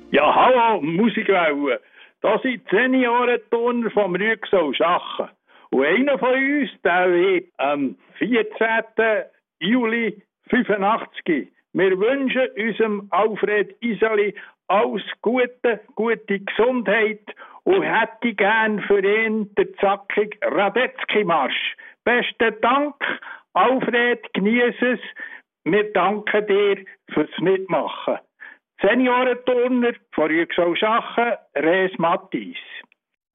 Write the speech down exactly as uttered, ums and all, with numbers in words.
Ja, hallo, Musikwelle. Das sind die Seniorenturner vom Rüegsau Schachen. Und einer von uns, der wird am vierzehnten Juli fünfundachtzig. Wir wünschen unserem Alfred Iseli alles Gute, gute Gesundheit und hätte gern für ihn den zackig Radetzky-Marsch. Besten Dank, Alfred, genieß es. Wir danken dir fürs Mitmachen. Seniorenturner von Rüegsau Schachen, Res Mattis.